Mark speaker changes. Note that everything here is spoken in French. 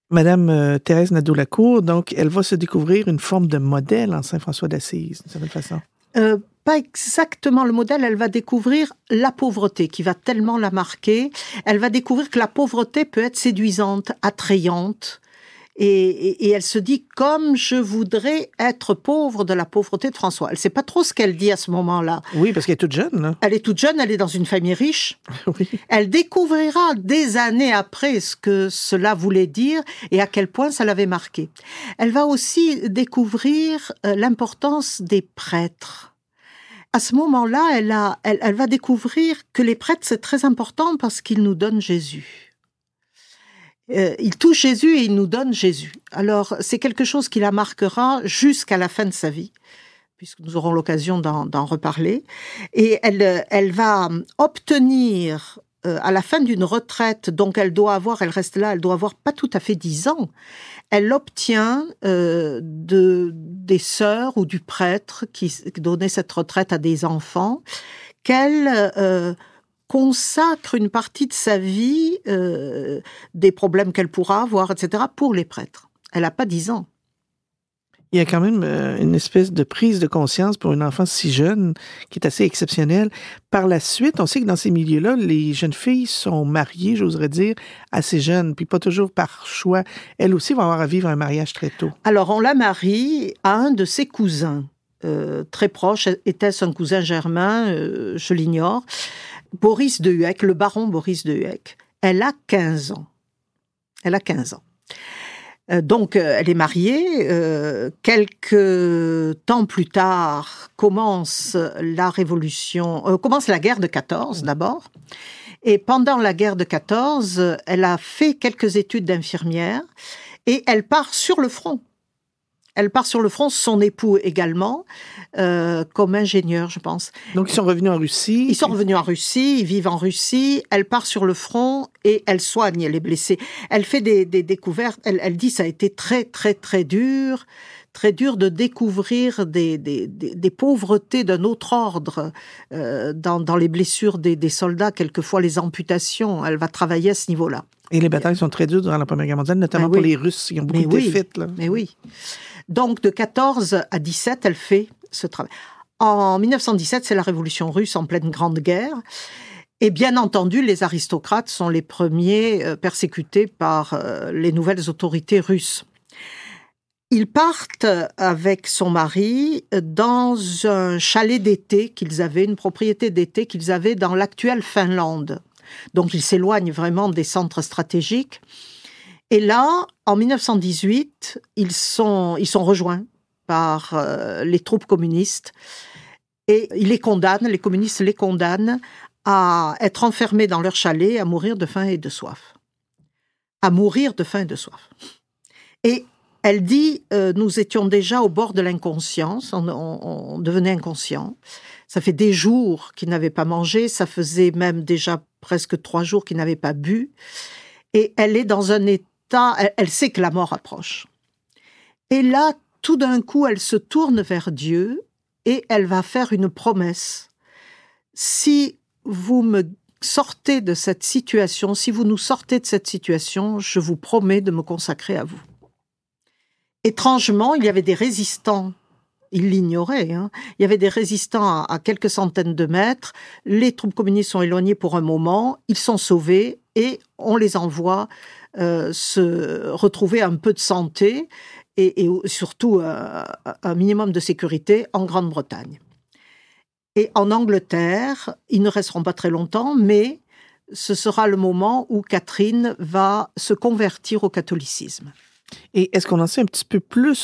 Speaker 1: Madame Thérèse Nadeau-Lacour, donc, elle va se découvrir une forme de modèle en Saint-François d'Assise, d'une certaine façon.
Speaker 2: Pas exactement le modèle, elle va découvrir la pauvreté qui va tellement la marquer. Elle va découvrir que la pauvreté peut être séduisante, attrayante. Et elle se dit, comme je voudrais être pauvre de la pauvreté de François. Elle ne sait pas trop ce qu'elle dit à ce moment-là.
Speaker 1: Oui, parce qu'elle est toute jeune, là.
Speaker 2: Elle est toute jeune, elle est dans une famille riche.
Speaker 1: Oui.
Speaker 2: Elle découvrira des années après ce que cela voulait dire et à quel point ça l'avait marqué. Elle va aussi découvrir l'importance des prêtres. À ce moment-là, elle va découvrir que les prêtres, c'est très important parce qu'ils nous donnent Jésus. Il touche Jésus et il nous donne Jésus. Alors, c'est quelque chose qui la marquera jusqu'à la fin de sa vie, puisque nous aurons l'occasion d'en reparler. Et elle va obtenir, à la fin d'une retraite, donc elle reste là, elle doit avoir pas tout à fait 10 ans, elle obtient des sœurs ou du prêtre qui donnait cette retraite à des enfants, qu'elle consacre une partie de sa vie, des problèmes qu'elle pourra avoir, etc., pour les prêtres. Elle n'a pas 10 ans.
Speaker 1: Il y a quand même une espèce de prise de conscience pour une enfant si jeune qui est assez exceptionnelle. Par la suite, on sait que dans ces milieux-là, les jeunes filles sont mariées, j'oserais dire, assez jeunes, puis pas toujours par choix. Elles aussi vont avoir à vivre un mariage très tôt.
Speaker 2: Alors, on la marie à un de ses cousins, très proche. Était-ce un cousin germain? Je l'ignore. Boris de Huec, le baron Boris de Huec. Elle a 15 ans. Donc, elle est mariée. Quelques temps plus tard, commence la guerre de 14 d'abord. Et pendant la guerre de 14, elle a fait quelques études d'infirmière et elle part sur le front. Son époux également, comme ingénieur, je pense.
Speaker 1: Donc, ils sont revenus en Russie.
Speaker 2: Ils vivent en Russie. Elle part sur le front et elle soigne les blessés. Elle fait des découvertes. Elle dit que ça a été très, très, très dur de découvrir des pauvretés d'un autre ordre dans les blessures des soldats, quelquefois les amputations. Elle va travailler à ce niveau-là.
Speaker 1: Et les batailles sont très dures durant la Première Guerre mondiale, notamment pour les Russes. Ils ont beaucoup de défaites. Là.
Speaker 2: Mais oui. Donc, de 14 à 17, elle fait ce travail. En 1917, c'est la Révolution russe en pleine Grande Guerre. Et bien entendu, les aristocrates sont les premiers persécutés par les nouvelles autorités russes. Ils partent avec son mari dans un chalet d'été qu'ils avaient, une propriété d'été qu'ils avaient dans l'actuelle Finlande. Donc, ils s'éloignent vraiment des centres stratégiques. Et là, en 1918, ils sont rejoints par les troupes communistes et les communistes les condamnent à être enfermés dans leur chalet, à mourir de faim et de soif. Et elle dit, nous étions déjà au bord de l'inconscience, on devenait inconscient. Ça fait des jours qu'ils n'avaient pas mangé, ça faisait même déjà presque 3 jours qu'ils n'avaient pas bu. Et elle est dans un état, elle sait que la mort approche. Et là, tout d'un coup, elle se tourne vers Dieu et elle va faire une promesse. Si vous me sortez de cette situation, si vous nous sortez de cette situation, je vous promets de me consacrer à vous. Étrangement, il y avait des résistants. Il l'ignorait. Il y avait des résistants à quelques centaines de mètres. Les troupes communistes sont éloignées pour un moment. Ils sont sauvés et on les envoie se retrouver un peu de santé et surtout un minimum de sécurité en Grande-Bretagne. Et en Angleterre, ils ne resteront pas très longtemps, mais ce sera le moment où Catherine va se convertir au catholicisme.
Speaker 1: Et est-ce qu'on en sait un petit peu plus